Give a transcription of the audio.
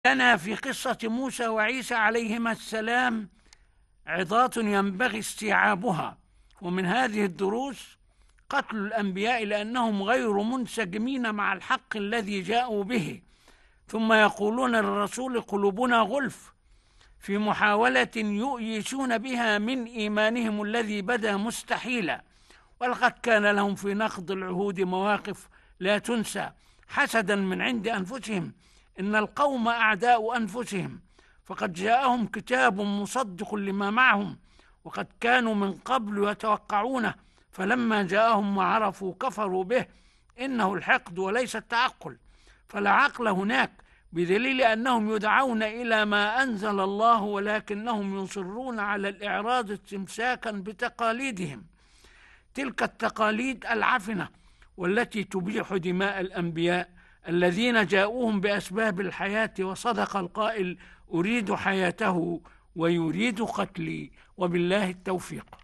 لنا في قصة موسى وعيسى عليهما السلام عظات ينبغي استيعابها، ومن هذه الدروس قتل الأنبياء لأنهم غير منسجمين مع الحق الذي جاءوا به، ثم يقولون للرسول قلوبنا غلف، في محاولة يؤيسون بها من إيمانهم الذي بدا مستحيلا. ولقد كان لهم في نقض العهود مواقف لا تنسى، حسدا من عند أنفسهم، إن القوم أعداء أنفسهم، فقد جاءهم كتاب مصدق لما معهم، وقد كانوا من قبل يتوقعونه، فلما جاءهم ما عرفوا كفروا به، إنه الحقد وليس التعقل، فلا عقل هناك، بدليل أنهم يدعون إلى ما أنزل الله ولكنهم يصرون على الإعراض استمساكا بتقاليدهم، تلك التقاليد العفنة والتي تبيح دماء الأنبياء الذين جاءوهم بأسباب الحياة، وصدق القائل: أريد حياته ويريد قتلي، وبالله التوفيق.